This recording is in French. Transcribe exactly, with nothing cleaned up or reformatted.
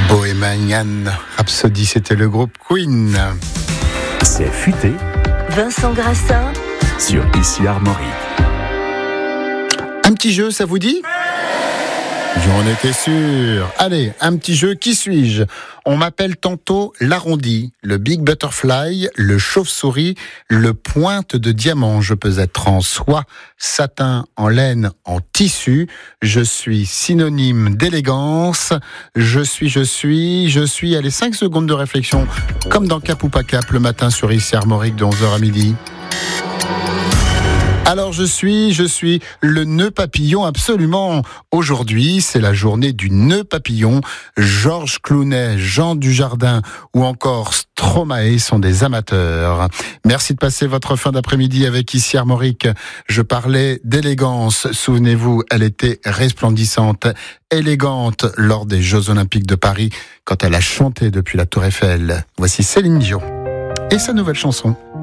Bohemian Rhapsody, c'était le groupe Queen. C'est futé. Vincent Grassin Sur Ici Armorique. Un petit jeu, ça vous dit ? J'en étais sûr. Allez, un petit jeu, qui suis-je ? On m'appelle tantôt l'arrondi, le big butterfly, le chauve-souris, le pointe de diamant. Je peux être en soie, satin, en laine, en tissu. Je suis synonyme d'élégance. Je suis, je suis, je suis. Allez, cinq secondes de réflexion, comme dans Cap ou pas Cap, le matin sur Ici Armorique de onze heures à midi. Alors je suis, je suis le nœud papillon, absolument. Aujourd'hui, c'est la journée du nœud papillon. Georges Clooney, Jean Dujardin ou encore Stromae sont des amateurs. Merci de passer votre fin d'après-midi avec Ici Armorique. Je parlais d'élégance. Souvenez-vous, elle était resplendissante, élégante lors des Jeux Olympiques de Paris quand elle a chanté depuis la Tour Eiffel. Voici Céline Dion et sa nouvelle chanson.